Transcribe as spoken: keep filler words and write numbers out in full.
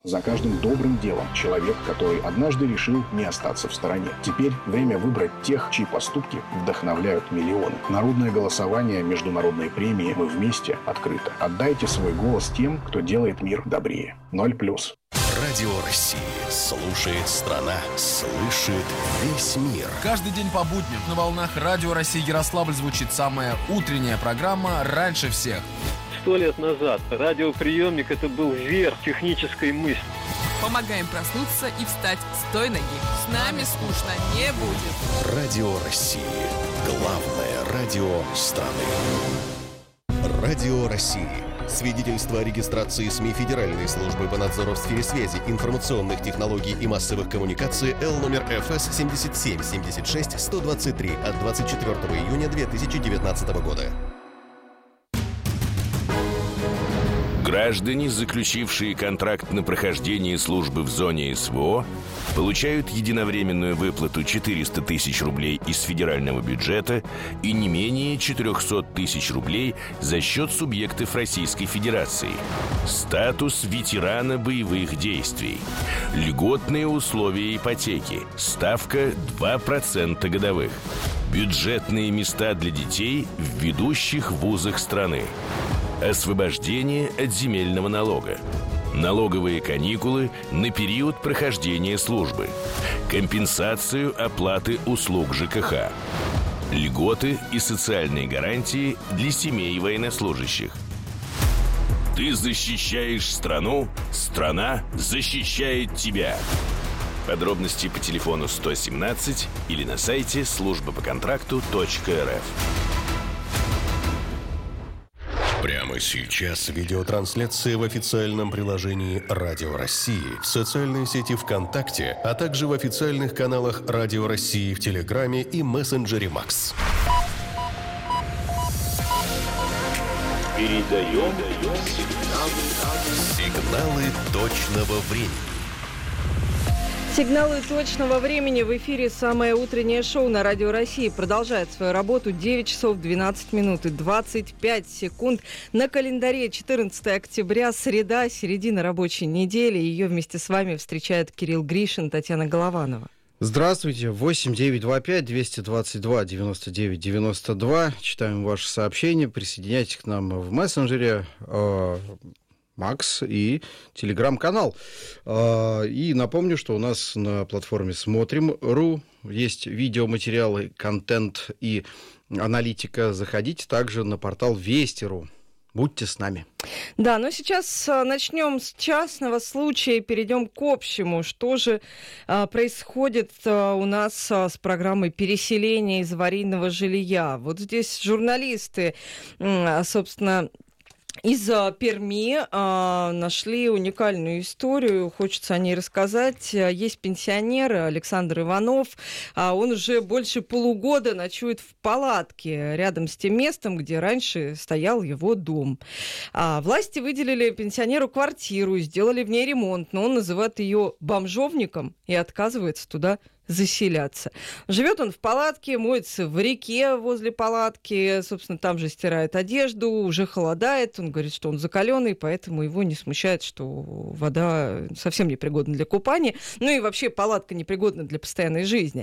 За каждым добрым делом человек, который однажды решил не остаться в стороне. Теперь время выбрать тех, чьи поступки вдохновляют миллионы. Народное голосование, международные премии «Мы вместе» открыто. Отдайте свой голос тем, кто делает мир добрее. Ноль плюс. Радио России. Слушает страна. Слышит весь мир. Каждый день по будням на волнах Радио России Ярославль звучит самая утренняя программа «Раньше всех». Сто лет назад радиоприемник – это был верх технической мысли. Помогаем проснуться и встать с той ноги. С нами скучно не будет. Радио России. Главное радио страны. Радио России. Свидетельство о регистрации СМИ Федеральной службы по надзору в сфере связи, информационных технологий и массовых коммуникаций Л номер эф эс семь семь семь шесть сто двадцать три от двадцать четвёртого июня две тысячи девятнадцатого года. Граждане, заключившие контракт на прохождение службы в зоне эс вэ о, получают единовременную выплату четыреста тысяч рублей из федерального бюджета и не менее четыреста тысяч рублей за счет субъектов Российской Федерации. Статус ветерана боевых действий. Льготные условия ипотеки. Ставка два процента годовых. Бюджетные места для детей в ведущих вузах страны. Освобождение от земельного налога. Налоговые каникулы на период прохождения службы. Компенсацию оплаты услуг ЖКХ. Льготы и социальные гарантии для семей военнослужащих. Ты защищаешь страну, страна защищает тебя. Подробности по телефону сто семнадцать или на сайте служба по контракту точка эр эф. Прямо сейчас видеотрансляция в официальном приложении Радио России, в социальной сети ВКонтакте, а также в официальных каналах Радио России в Телеграме и мессенджере Макс. Передаем сигналы точного времени. Сигналы точного времени. В эфире самое утреннее шоу на Радио России продолжает свою работу. девять часов двенадцать минут и двадцать пять секунд. На календаре четырнадцатое октября, среда, середина рабочей недели. Ее вместе с вами встречает Кирилл Гришин, Татьяна Голованова. Здравствуйте. восемь девятьсот двадцать пять двести двадцать два девяносто девять девяносто два. Читаем ваши сообщения. Присоединяйтесь к нам в мессенджере Макс и телеграм-канал. И напомню, что у нас на платформе Смотрим.ру есть видеоматериалы, контент и аналитика. Заходите также на портал Вести.ру. Будьте с нами. Да, но сейчас начнем с частного случая и перейдем к общему. Что же а, происходит а, у нас а, с программой переселения из аварийного жилья? Вот здесь журналисты, а, собственно, из Перми а, нашли уникальную историю, хочется о ней рассказать. Есть пенсионер Александр Иванов, а он уже больше полугода ночует в палатке рядом с тем местом, где раньше стоял его дом. А, власти выделили пенсионеру квартиру, сделали в ней ремонт, но он называет ее бомжовником и отказывается туда заселяться. Живет он в палатке, моется в реке возле палатки, собственно, там же стирает одежду, уже холодает. Он говорит, что он закаленный, поэтому его не смущает, что вода совсем непригодна для купания. Ну и вообще палатка непригодна для постоянной жизни.